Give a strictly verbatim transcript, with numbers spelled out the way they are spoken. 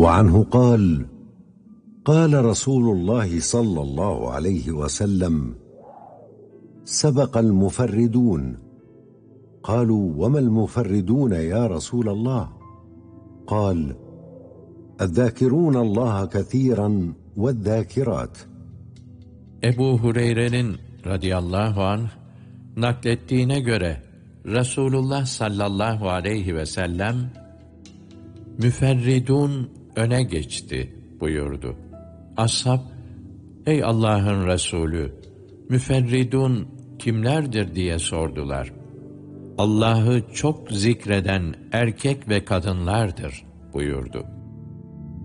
وعنه قال قال رسول الله صلى الله عليه وسلم سبق المفردون قالوا وما المفردون يا رسول الله قال الذاكرون الله كثيرا والذاكرات. Ebu Hureyre'nin radıyallahu anh naklettiğine göre Resulullah sallallahu aleyhi ve sellem müferridun öne geçti buyurdu. Ashab, ey Allah'ın Resulü, müferridun kimlerdir diye sordular. Allah'ı çok zikreden erkek ve kadınlardır buyurdu.